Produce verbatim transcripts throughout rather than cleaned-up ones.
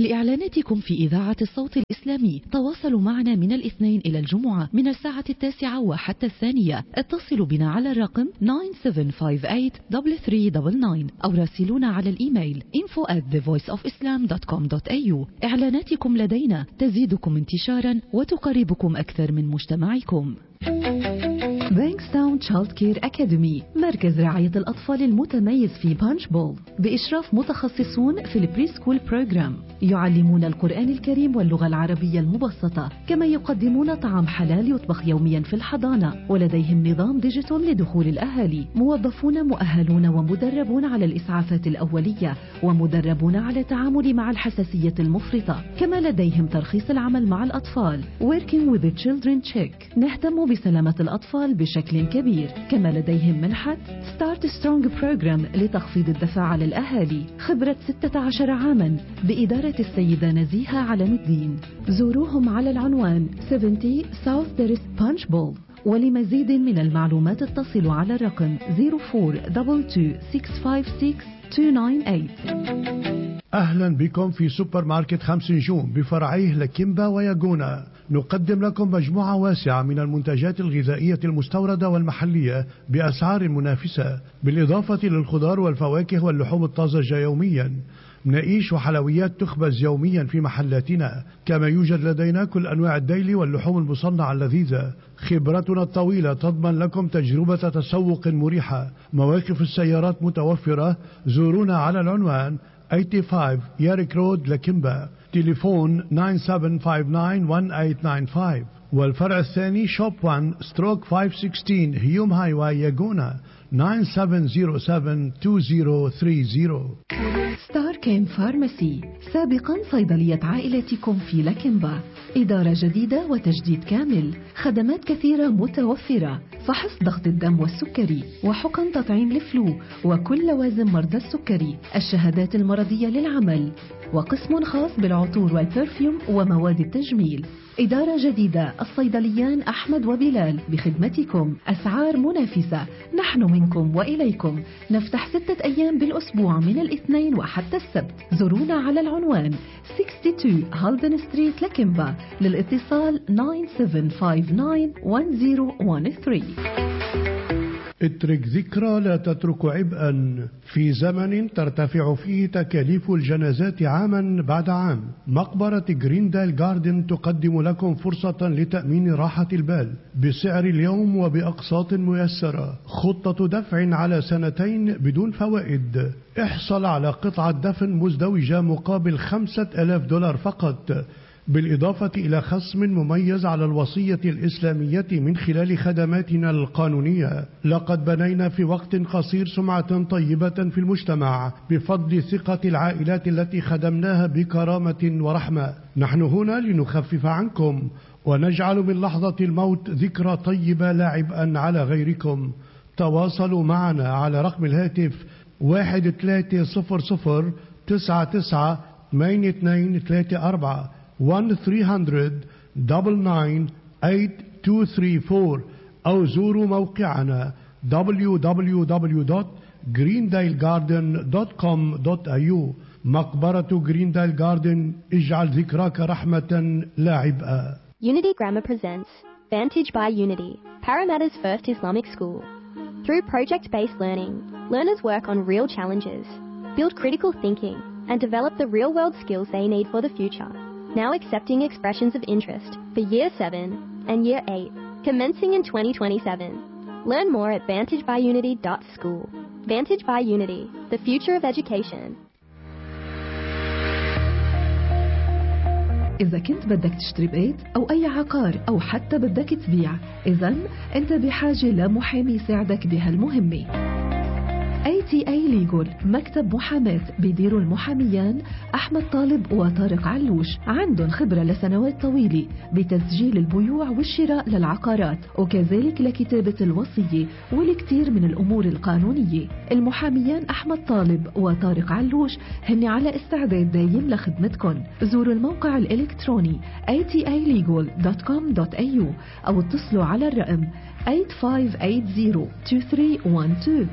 لإعلاناتكم في إذاعة الصوت الإسلامي تواصلوا معنا من الاثنين إلى الجمعة من الساعة التاسعة وحتى الثانية. اتصلوا بنا على الرقم nine seven five eight three three nine nine أو راسلونا على الإيميل info at the voice of islam dot com dot a u. إعلاناتكم لدينا تزيدكم انتشارا وتقربكم أكثر من مجتمعكم. بانكستاون تشايلد كير أكاديمي، مركز رعاية الأطفال المتميز في بانش بول بإشراف متخصصون في البري سكول بروجرام، يعلمون القرآن الكريم واللغة العربية المبسطة، كما يقدمون طعام حلال يطبخ يوميا في الحضانة، ولديهم نظام ديجيتال لدخول الأهالي، موظفون مؤهلون ومدربون على الإسعافات الأولية، ومدربون على التعامل مع الحساسية المفرطة، كما لديهم ترخيص العمل مع الأطفال Working with the Children Check. نهتم بسلامة الأطفال بشكل كبير، كما لديهم منحة Start Strong Program لتخفيض الدفع على الأهالي. خبرة ستة عشر عاما بإدارة السيدة نزيهة علم الدين. زوروهم على العنوان سبعين South Terrace Punch Bowl. ولمزيد من المعلومات اتصلوا على الرقم zero four two two six five six two nine eight. أهلا بكم في سوبر ماركت خمس نجوم بفرعيه لكيمبا وياغونا. نقدم لكم مجموعة واسعة من المنتجات الغذائية المستوردة والمحلية بأسعار منافسة، بالإضافة للخضار والفواكه واللحوم الطازجة يوميا. مناقيش وحلويات تخبز يوميا في محلاتنا، كما يوجد لدينا كل أنواع الديلي واللحوم المصنعة اللذيذة. خبرتنا الطويلة تضمن لكم تجربة تسوق مريحة. مواقف السيارات متوفرة. زورونا على العنوان خمسة وثمانين ياريك رود لكيمبا. تليفون nine seven five nine one eight nine five. والفرع الثاني شوب واحد ستروك خمسمية وستة عشر هيوم هايواي ياغونا nine seven zero seven two zero three zero. ستار كيم فارماسي، سابقا صيدلية عائلتكم في لكيمبا. إدارة جديدة وتجديد كامل، خدمات كثيرة متوفرة، فحص ضغط الدم والسكري، وحقن تطعيم الفلو، وكل لوازم مرضى السكري، الشهادات المرضية للعمل، وقسم خاص بالعطور والبرفيوم ومواد التجميل. إدارة جديدة، الصيدليان أحمد وبلال بخدمتكم، أسعار منافسة، نحن منكم وإليكم. نفتح ستة أيام بالأسبوع من الاثنين وحتى السبت. زورونا على العنوان ستة وستين هالدن ستريت لكيمبا. للاتصال nine seven five nine one zero one three. اترك ذكرى لا تترك عبئا. في زمن ترتفع فيه تكاليف الجنازات عاما بعد عام، مقبرة جريندال جاردن تقدم لكم فرصة لتأمين راحة البال بسعر اليوم وبأقساط ميسرة. خطة دفع على سنتين بدون فوائد. احصل على قطعة دفن مزدوجة مقابل خمسة آلاف دولار فقط، بالإضافة إلى خصم مميز على الوصية الإسلامية من خلال خدماتنا القانونية. لقد بنينا في وقت قصير سمعة طيبة في المجتمع بفضل ثقة العائلات التي خدمناها بكرامة ورحمة. نحن هنا لنخفف عنكم ونجعل من لحظة الموت ذكرى طيبة لا عبئا على غيركم. تواصلوا معنا على رقم الهاتف واحد ثلاثة صفر صفر تسعة تسعة ثمانية اثنين ثلاثة أربعة one three hundred nine nine eight two three four أو زوروا موقعنا w w w dot greendale garden dot com dot a u. مقبرة جريندال جاردن، اجعل ذكراك رحمة لا عبئا. Unity Grammar presents Vantage by Unity, Parramatta's first Islamic school. Through project-based learning, learners work on real challenges, build critical thinking, and develop the real-world skills they need for the future. Now accepting expressions of interest for Year seven and Year eight, commencing in twenty twenty-seven. Learn more at vantage by unity dot school. Vantage by Unity, the future of education. إذا كنت بدك تشتري بيت أو أي عقار أو حتى بدك تبيع، إذن أنت بحاجة لمحامي يساعدك بهالمهمة. إيه تي إيه Legal، مكتب محاماة بيديروا المحاميان أحمد طالب وطارق علوش. عندهم خبرة لسنوات طويلة بتسجيل البيوع والشراء للعقارات، وكذلك لكتابة الوصية والكثير من الأمور القانونية. المحاميان أحمد طالب وطارق علوش هن على استعداد دايم لخدمتكم. زوروا الموقع الإلكتروني إيه تي إيه ليجل دوت كوم دوت إيه يو أو اتصلوا على الرقم eight five eight zero two three one two.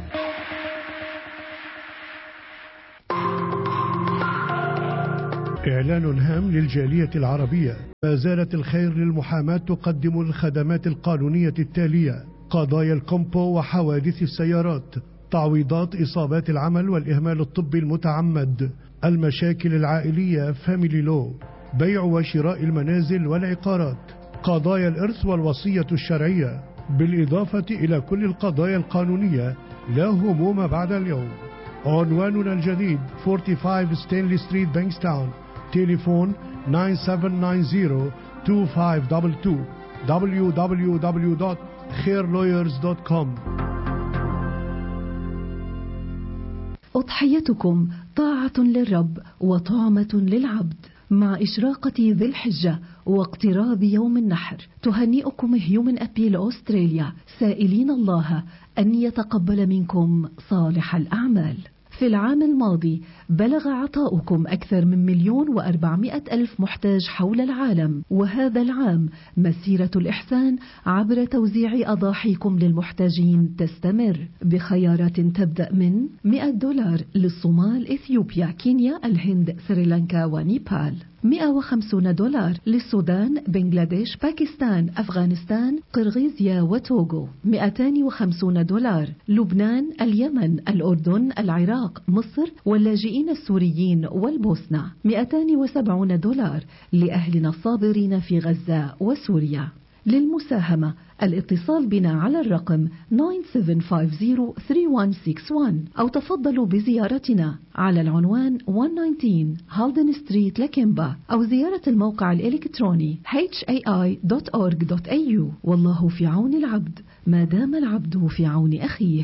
إعلان هام للجالية العربية. ما زالت الخير للمحاماة تقدم الخدمات القانونية التالية: قضايا الكومبو وحوادث السيارات، تعويضات إصابات العمل والإهمال الطبي المتعمد، المشاكل العائلية فاميلي لو، بيع وشراء المنازل والعقارات، قضايا الإرث والوصية الشرعية، بالإضافة إلى كل القضايا القانونية. لا هموم بعد اليوم. عنواننا الجديد خمسة وأربعين ستانلي ستريت بانكستاون. تليفون تسعة سبعة تسعة صفر اثنين خمسة اثنين اثنين دبليو دبليو دبليو دوت خير لويرز دوت كوم. أضحيتكم طاعة للرب وطعمة للعبد. مع إشراقة ذي الحجة واقتراب يوم النحر، تهنئكم هيومن أبيل أستراليا، سائلين الله أن يتقبل منكم صالح الأعمال. في العام الماضي بلغ عطاؤكم أكثر من مليون وأربعمائة ألف محتاج حول العالم، وهذا العام مسيرة الإحسان عبر توزيع أضاحيكم للمحتاجين تستمر بخيارات تبدأ من مئة دولار للصومال، إثيوبيا، كينيا، الهند، سريلانكا ونيبال، مئة وخمسين دولار للسودان، بنغلاديش، باكستان، أفغانستان، قرغيزيا وتوغو، مئتين وخمسين دولار لبنان، اليمن، الأردن، العراق، مصر واللاجئين السوريين والبوسنة، مئتين وسبعين دولار لأهلنا الصابرين في غزة وسوريا. للمساهمة الاتصال بنا على الرقم تسعة سبعة خمسة صفر ثلاثة واحد ستة واحد أو تفضلوا بزيارتنا على العنوان مئة وتسعتاشر هالدن ستريت لكيمبا، أو زيارة الموقع الإلكتروني إتش إيه آي دوت أورغ دوت إيه يو. والله في عون العبد ما دام العبد في عون أخيه.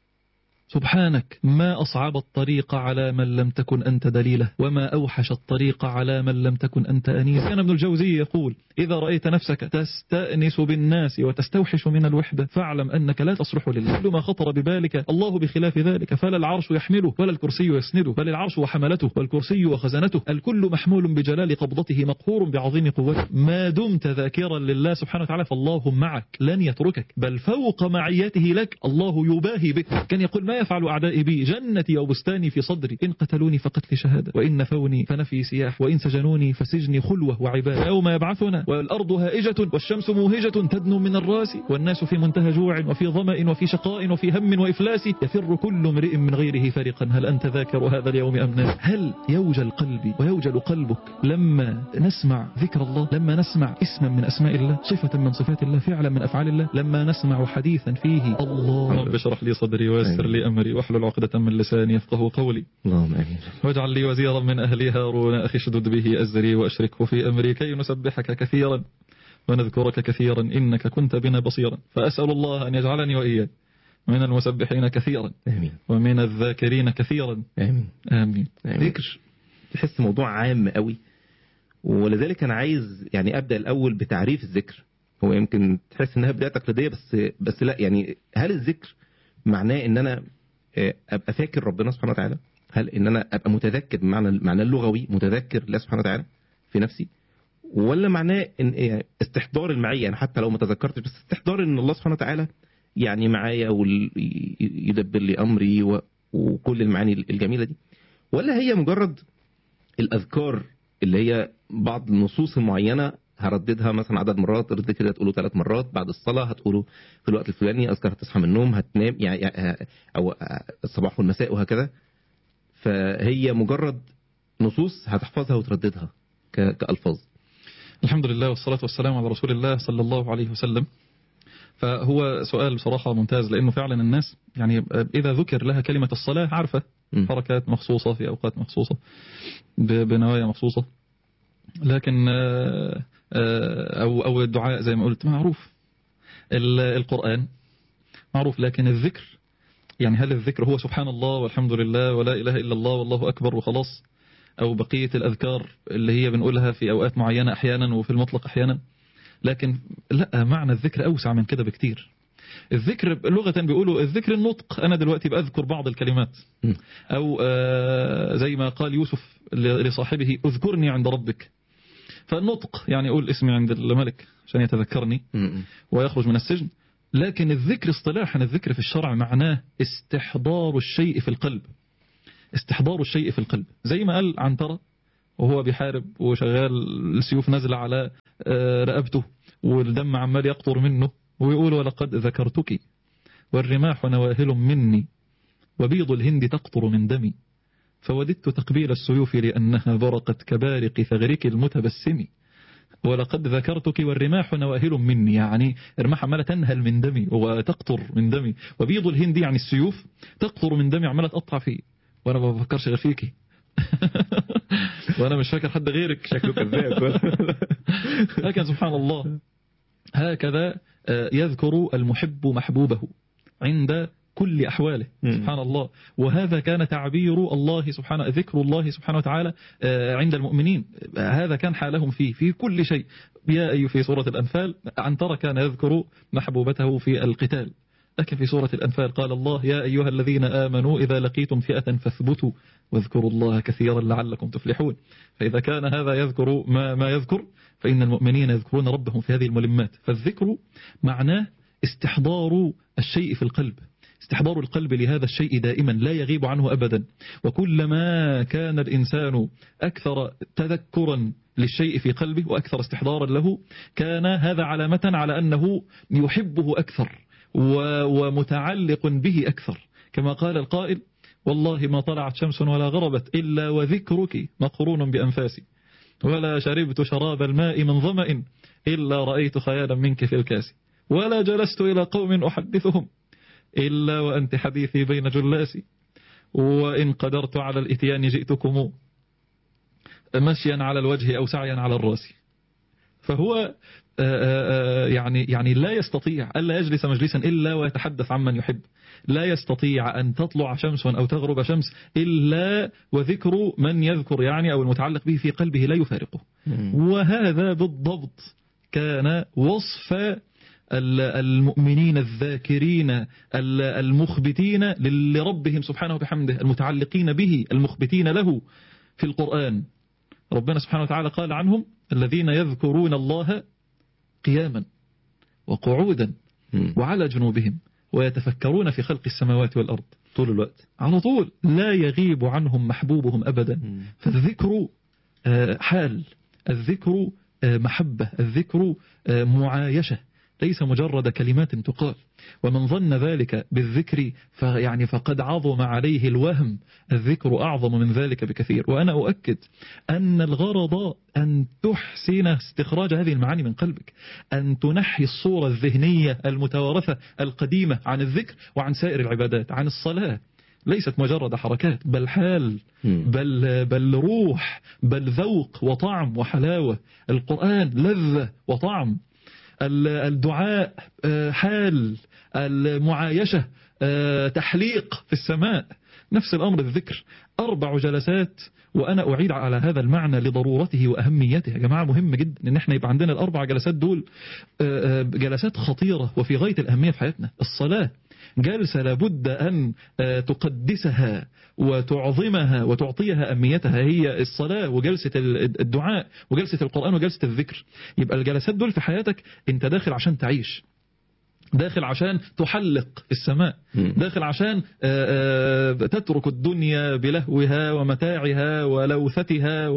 سبحانك، ما أصعب الطريق على من لم تكن أنت دليله، وما أوحش الطريق على من لم تكن أنت أنيسه. كان ابن الجوزي يقول: إذا رأيت نفسك تستأنس بالناس وتستوحش من الوحدة فاعلم أنك لا تصلح لله. كل ما خطر ببالك الله بخلاف ذلك، فلا العرش يحمله ولا الكرسي يسنده، بل العرش وحملته والكرسي وخزنته، الكل محمول بجلال قبضته مقهور بعظيم قوته. ما دمت ذاكرا لله سبحانه وتعالى فالله معك لن يتركك، بل فوق معيته لك الله يباهي بك. كان يقول: ما يفعل أعدائي بي؟ جنتي أو بستاني في صدري، إن قتلوني فقتلي شهادة، وإن نفوني فنفي سياح، وإن سجنوني فسجني خلوة وعبادة. يوم يبعثنا والأرض هائجة والشمس موهجة تدنو من الراس، والناس في منتهى جوع وفي ظمأ وفي شقاء وفي هم وإفلاس، يفر كل امرئ من غيره فرقا. هل أنت ذاكر هذا اليوم أم ناس؟ هل يوجل قلبي ويوجل قلبك لما نسمع ذكر الله، لما نسمع اسما من أسماء الله، صفة من صفات الله، فعلا من أفعال الله، لما نسمع حديثا فيه الله رب اشرح لي صدري ويسر لي أمري واحلل عقدة من لساني يفقه قولي، اللهم آمين. واجعل لي وزيرا من أهلي هارون أخي اشدد به أزري وأشركه في أمري كي نسبحك كثيرا ونذكرك كثيرا إنك كنت بنا بصيرا. فأسأل الله أن يجعلني وإياك من المسبحين كثيرا، آمين، ومن الذاكرين كثيرا، آمين آمين. ذكر تحس موضوع عام قوي، ولذلك أنا عايز يعني أبدأ الأول بتعريف الذكر. هو يمكن تحس إنها بداية تقليدية، بس بس لا، يعني هل الذكر معناه إن أنا أبقى فاكر ربنا سبحانه وتعالى؟ هل إن أنا أبقى متذكر بمعنى المعنى اللغوي، متذكر الله سبحانه وتعالى في نفسي، ولا معناه إن استحضار المعية، يعني حتى لو ما تذكرتش بس استحضار إن الله سبحانه وتعالى يعني معايا ويدبر لي أمري وكل المعاني الجميلة دي؟ ولا هي مجرد الأذكار اللي هي بعض النصوص المعينة هرددها مثلا عدد مرات، رد كده تقوله ثلاث مرات بعد الصلاة، هتقوله في الوقت الفلاني، أذكر تصحى من النوم، هتنام يعني، أو الصباح والمساء وهكذا. فهي مجرد نصوص هتحفظها وترددها كألفاظ. الحمد لله والصلاة والسلام على رسول الله صلى الله عليه وسلم. فهو سؤال بصراحة ممتاز، لأنه فعلا الناس يعني إذا ذكر لها كلمة الصلاة عارفة حركات مخصوصة في أوقات مخصوصة بنوايا مخصوصة، لكن أو أو الدعاء زي ما قلت معروف، القرآن معروف، لكن الذكر يعني هل الذكر هو سبحان الله والحمد لله ولا إله إلا الله والله أكبر وخلاص، أو بقية الأذكار اللي هي بنقولها في أوقات معينة أحيانا وفي المطلق أحيانا؟ لكن لا، معنى الذكر أوسع من كده بكتير. الذكر لغة بيقولوا الذكر النطق، أنا دلوقتي بأذكر بعض الكلمات، أو زي ما قال يوسف لصاحبه اذكرني عند ربك، فالنطق يعني يقول اسمي عند الملك عشان يتذكرني ويخرج من السجن. لكن الذكر اصطلاحا، الذكر في الشرع معناه استحضار الشيء في القلب، استحضار الشيء في القلب، زي ما قال عنترة وهو بيحارب وشغال السيوف نازلة على رقبته والدم عمال يقطر منه، ويقول ولقد ذكرتك والرماح نواهل مني وبيض الهند تقطر من دمي فوددت تقبيل السيوف لأنها برقت كبارق ثغرك المتبسم. ولقد ذكرتك والرماح نواهل مني، يعني الرماح عمالة تنهل من دمي وتقطر من دمي، وبيض الهند يعني السيوف تقطر من دمي عمالة تقطع فيه، وأنا ما بفكرش غير فيكي وأنا مش فاكر حد غيرك. شكله كذاب. لكن سبحان الله هكذا يذكر المحب محبوبه عند كل أحواله. سبحان الله. وهذا كان تعبير الله سبحانه، ذكر الله سبحانه وتعالى عند المؤمنين، هذا كان حالهم فيه في كل شيء. يا أي في سورة الأنفال عنترة كان يذكر محبوبته في القتال، لكن في سورة الأنفال قال الله يا أيها الذين آمنوا إذا لقيتم فئة فاثبتوا واذكروا الله كثيرا لعلكم تفلحون. فإذا كان هذا يذكر ما, ما يذكر، فإن المؤمنين يذكرون ربهم في هذه الملمات. فالذكر معناه استحضار الشيء في القلب، استحضار القلب لهذا الشيء دائما لا يغيب عنه أبدا. وكلما كان الإنسان أكثر تذكرا للشيء في قلبه وأكثر استحضارا له، كان هذا علامة على أنه يحبه أكثر ومتعلق به أكثر. كما قال القائل والله ما طلعت شمس ولا غربت إلا وذكرك مقرون بأنفاسي، ولا شربت شراب الماء من ظمأ إلا رأيت خيالا منك في الكاس، ولا جلست إلى قوم أحدثهم إلا وأنت حديثي بين جلاسي، وإن قدرت على الإتيان جئتكم مشيا على الوجه أو سعيا على الراس. فهو يعني يعني لا يستطيع ألا يجلس مجلسا إلا ويتحدث عمن يحب، لا يستطيع أن تطلع شمس أو تغرب شمس إلا وذكر من يذكر يعني أو المتعلق به في قلبه لا يفارقه. وهذا بالضبط كان وصف المؤمنين الذاكرين المخبتين لربهم سبحانه وبحمده، المتعلقين به المخبتين له في القرآن. ربنا سبحانه وتعالى قال عنهم الذين يذكرون الله قياما وقعودا وعلى جنوبهم ويتفكرون في خلق السماوات والأرض. طول الوقت على طول لا يغيب عنهم محبوبهم أبدا. فالذكر حال، الذكر محبة، الذكر معايشة، ليس مجرد كلمات تقال. ومن ظن ذلك بالذكر فيعني فقد عظم عليه الوهم، الذكر أعظم من ذلك بكثير. وأنا أؤكد أن الغرض أن تحسن استخراج هذه المعاني من قلبك، أن تنحي الصورة الذهنية المتوارثة القديمة عن الذكر وعن سائر العبادات. عن الصلاة ليست مجرد حركات، بل حال، بل, بل روح، بل ذوق وطعم وحلاوة. القرآن لذة وطعم، الدعاء حال، المعايشة تحليق في السماء. نفس الأمر الذكر، أربع جلسات. وأنا أعيد على هذا المعنى لضرورته وأهميته. يا جماعة مهم جدا أن احنا يبقى عندنا الأربع جلسات دول جلسات خطيرة وفي غاية الأهمية في حياتنا. الصلاة جلسة لابد أن تقدسها وتعظمها وتعطيها أهميتها، هي الصلاة وجلسة الدعاء وجلسة القرآن وجلسة الذكر. يبقى الجلسات دول في حياتك أنت داخل عشان تعيش، داخل عشان تحلق السماء، داخل عشان تترك الدنيا بلهوها ومتاعها ولوثتها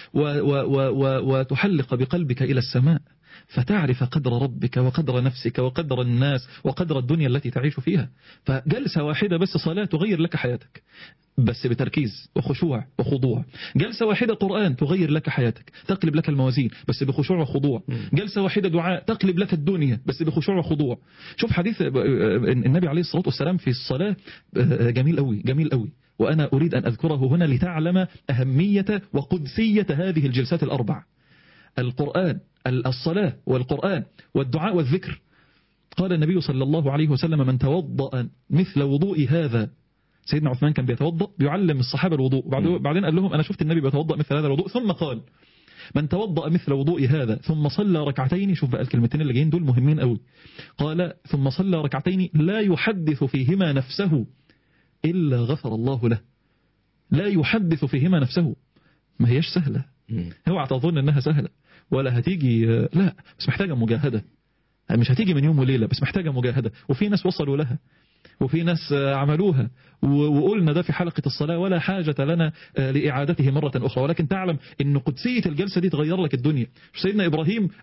وتحلق بقلبك إلى السماء، فتعرف قدر ربك وقدر نفسك وقدر الناس وقدر الدنيا التي تعيش فيها. فجلسة واحدة بس صلاة تغير لك حياتك، بس بتركيز وخشوع وخضوع. جلسة واحدة قرآن تغير لك حياتك، تقلب لك الموازين بس بخشوع وخضوع. جلسة واحدة دعاء تقلب لك الدنيا بس بخشوع وخضوع. شوف حديث النبي عليه الصلاة والسلام في الصلاة جميل قوي جميل قوي، وأنا أريد أن أذكره هنا لتعلم أهمية وقدسية هذه الجلسات الأربع: القرآن، الصلاة والقرآن والدعاء والذكر. قال النبي صلى الله عليه وسلم: من توضأ مثل وضوء هذا. سيدنا عثمان كان بيتوضأ بيعلم الصحابة الوضوء، بعدين قال لهم أنا شفت النبي بيتوضأ مثل هذا الوضوء، ثم قال: من توضأ مثل وضوء هذا ثم صلى ركعتين. شوف بقى الكلمتين اللي جايين دول مهمين قوي. قال: ثم صلى ركعتين لا يحدث فيهما نفسه إلا غفر الله له. لا يحدث فيهما نفسه، ما هيش سهلة، اوعى تظن انها سهلة ولا هتيجي، لا، بس محتاجة مجاهدة. مش هتيجي من يوم وليلة، بس محتاجة مجاهدة، وفي ناس وصلوا لها. وفي ناس عملوها وقلنا ده في حلقة الصلاة، ولا حاجة لنا لإعادته مرة أخرى، ولكن تعلم أن قدسية الجلسة دي تغير لك الدنيا. سيدنا إبراهيم